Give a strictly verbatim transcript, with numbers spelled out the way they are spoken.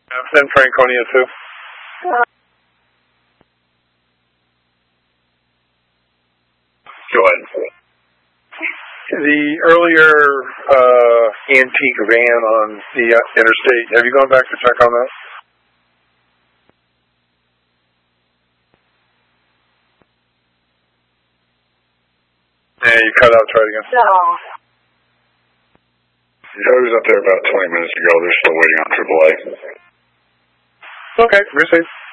And Franconia too. Go ahead. The earlier uh, antique van on the uh, interstate, have you gone back to check on that? Yeah, you cut out, try it again. No. Yeah, I was up there about twenty minutes ago. They're still waiting on triple A. Okay, we're safe.